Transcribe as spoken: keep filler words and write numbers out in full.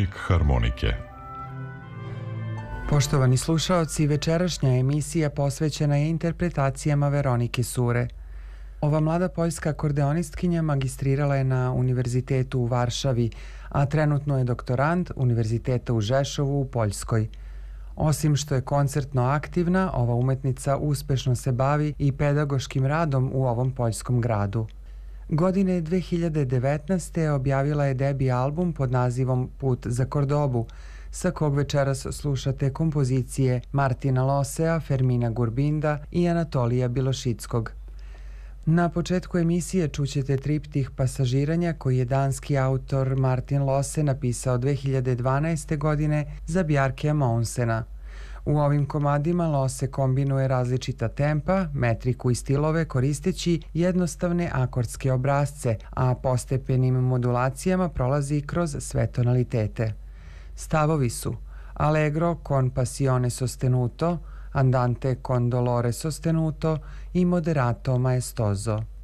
Lik harmonike. Poštovani slušaoci, večerašnja emisija posvećena je interpretacijama Veronike Sure. Ova mlada poljska akordeonistkinja magistrirala je na Univerzitetu u Varšavi, a trenutno je doktorant Univerziteta u Žešovu u Poljskoj. Osim što je koncertno aktivna, ova umetnica uspešno se bavi i pedagoškim radom u ovom poljskom gradu. Godine dve hiljade devetnaeste. objavila je debi album pod nazivom Put za Kordobu, sa kog večeras slušate kompozicije Martina Losea, Fermina Gurbinda i Anatolija Bilošickog. Na početku emisije čućete triptih Pasažiranja koji je danski autor Martin Lose napisao dve hiljade dvanaeste. godine za Bjarkea Mounsena. U ovim komadima Lose kombinuje različita tempa, metriku i stilove koristeći jednostavne akordske obrasce, a postepenim modulacijama prolazi kroz sve tonalitete. Stavovi su Allegro con passione sostenuto, Andante con dolore sostenuto i Moderato maestoso.